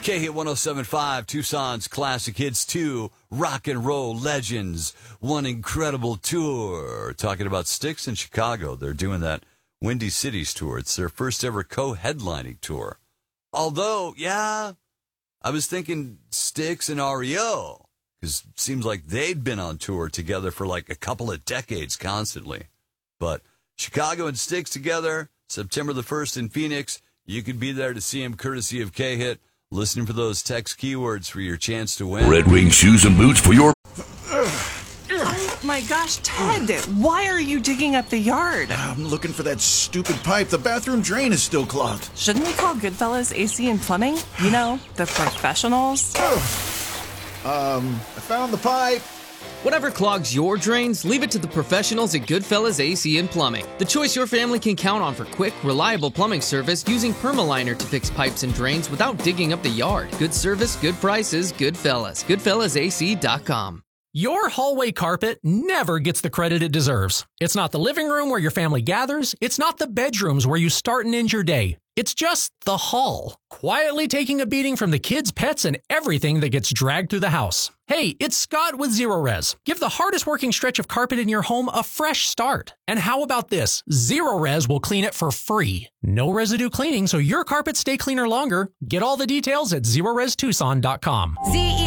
K-Hit 107.5, Tucson's Classic Hits 2, Rock and Roll Legends, one incredible tour. Talking about Styx in Chicago. They're doing that Windy Cities tour. It's their first ever co-headlining tour. Although, yeah, I was thinking Styx and REO, because it seems like they'd been on tour together for like a couple of decades constantly. But Chicago and Styx together, September the 1st in Phoenix. You could be there to see him courtesy of K-Hit. Listening for those text keywords for your chance to win. Red Wing shoes and boots for your... Oh my gosh, Ted, why are you digging up the yard? I'm looking for that stupid pipe. The bathroom drain is still clogged. Shouldn't we call Goodfellas AC and Plumbing? You know, the professionals? I found the pipe. Whatever clogs your drains, leave it to the professionals at Goodfellas AC and Plumbing. The choice your family can count on for quick, reliable plumbing service using Permaliner to fix pipes and drains without digging up the yard. Good service, good prices, Goodfellas. GoodfellasAC.com. Your hallway carpet never gets the credit it deserves. It's not the living room where your family gathers. It's not the bedrooms where you start and end your day. It's just the hall, quietly taking a beating from the kids, pets, and everything that gets dragged through the house. Hey, it's Scott with Zerorez. Give the hardest working stretch of carpet in your home a fresh start. And how about this? Zerorez will clean it for free. No residue cleaning, so your carpets stay cleaner longer. Get all the details at ZerorezTucson.com.